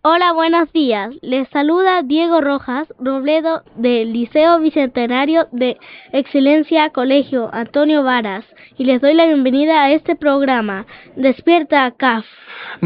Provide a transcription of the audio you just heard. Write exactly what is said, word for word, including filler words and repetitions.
Hola, buenos días. Les saluda Diego Rojas Robledo del Liceo Bicentenario de Excelencia Colegio Antonio Varas y les doy la bienvenida a este programa, Despierta C A F.